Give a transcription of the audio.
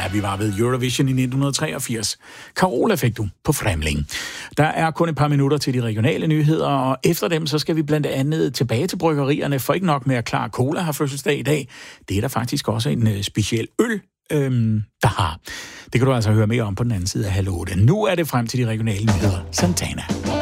vi var ved Eurovision i 1983. Carola fik du på Fremling. Der er kun et par minutter til de regionale nyheder, og efter dem så skal vi blandt andet tilbage til bryggerierne, for ikke nok med at Klar Cola har fødselsdag i dag. Det er der faktisk også en speciel øl, der har. Det kan du altså høre mere om på den anden side af halv 8. Nu er det frem til de regionale nyheder. Santana.